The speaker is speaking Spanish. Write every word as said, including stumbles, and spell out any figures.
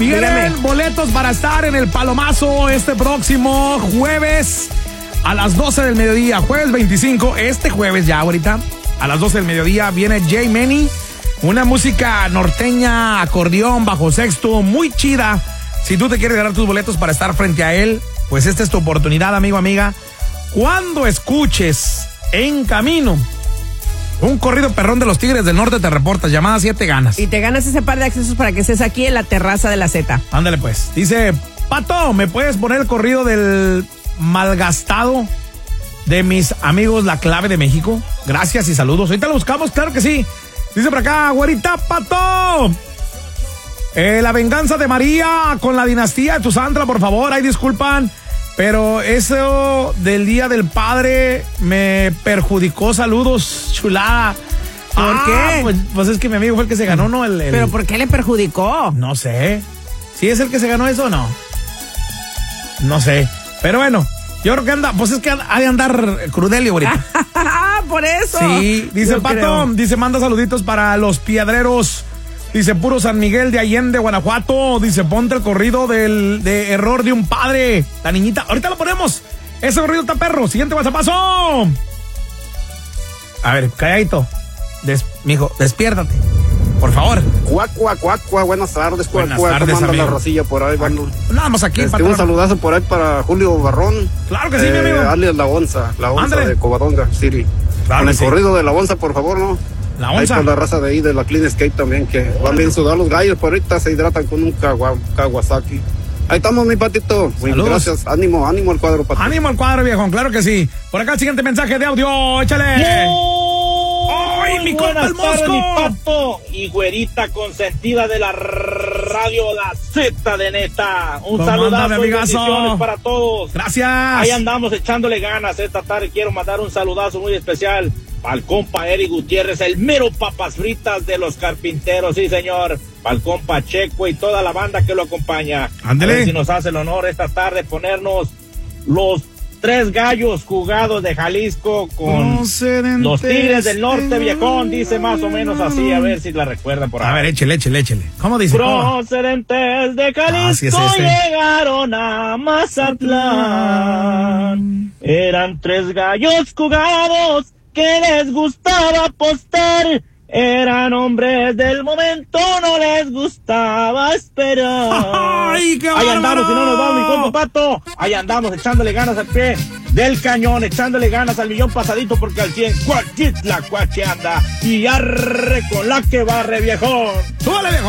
Miguel, boletos para estar en el Palomazo este próximo jueves a las doce del mediodía. Jueves veinticinco, este jueves ya ahorita, a las doce del mediodía, viene Jay Manny. Una música norteña, acordeón, bajo sexto, muy chida. Si tú te quieres ganar tus boletos para estar frente a él, pues esta es tu oportunidad, amigo, amiga. Cuando escuches en camino un corrido perrón de los Tigres del Norte, te reportas, llamada siete ganas. Y te ganas ese par de accesos para que estés aquí en la terraza de la Z. Ándale pues. Dice, Pato, ¿me puedes poner el corrido del malgastado de mis amigos La Clave de México? Gracias y saludos. Ahorita lo buscamos, claro que sí. Dice por acá, güerita, Pato. Eh, la venganza de María con la dinastía de Tuzantla, por favor. Ay, disculpan. Pero eso del Día del Padre me perjudicó. Saludos, chulada. ¿Por ah, qué? Pues, pues es que mi amigo fue el que se ganó, ¿no? El, el... ¿Pero por qué le perjudicó? No sé. ¿Sí es el que se ganó eso o no? No sé. Pero bueno, yo creo que anda, pues es que ha de andar Crudelio ahorita. Por eso. Sí, dice Yo Pato, creo. dice, manda saluditos para los piedreros. Dice, puro San Miguel de Allende, Guanajuato. Dice, ponte el corrido del de Error de un Padre. La niñita, ahorita lo ponemos. Ese corrido está perro. Siguiente WhatsAppazo. A ver, calladito. Des, mijo, despiértate. Por favor. Cuacua, cuacua, buenas tardes, Buenas cuacua. tardes, ¿Cómo anda la amigo? rosilla por ahí? Bueno, Nada más aquí, este, patrón. un saludazo por ahí para Julio Barrón. Claro que sí, mi eh, amigo. alias La Onza, La Onza Ándale. de Covadonga City. Claro Con que el sí. corrido de La Onza, por favor, ¿no? La Ahí Onza. con la raza de ahí de la Clean Skate también, que van bien sudados los gallos, pero ahorita se hidratan con un Kawa- Kawasaki. Ahí estamos, mi Patito. Muy Saludos. gracias. Ánimo, ánimo al cuadro, Patito. Ánimo al cuadro, viejo, claro que sí. Por acá el siguiente mensaje de audio, échale. ¡Ay, mi compa el Buenas tardes, mi Mosco! Pato y güerita consentida de la radio La Z de neta. Un ¿Cómo saludazo anda, mi y amigazo? bendiciones para todos. Gracias. Ahí andamos echándole ganas esta tarde. Quiero mandar un saludazo muy especial al compa Eric Gutiérrez, el mero papas fritas de los carpinteros, sí señor. Al compa Checo y toda la banda que lo acompaña. Ándele. A ver si nos hace el honor esta tarde ponernos los tres gallos jugados de Jalisco con los Tigres del Norte, viejón. Dice más o menos así, a ver si la recuerdan por ahí. A ver, échele, échele, échele. ¿Cómo dice? ¿Cómo? Procedentes de Ah, sí, Jalisco es ese. llegaron a Mazatlán. Eran tres gallos jugados que les gustaba apostar. Eran hombres del momento, no les gustaba esperar. ¡Ay, qué Ahí andamos, bárbaro! si no nos vamos, mi compa Pato. Ahí andamos, echándole ganas al pie del cañón, echándole ganas al millón pasadito, porque al cien, cuachitla, cuache anda. Y arre con la que barre, viejón. ¡Súbale, viejo!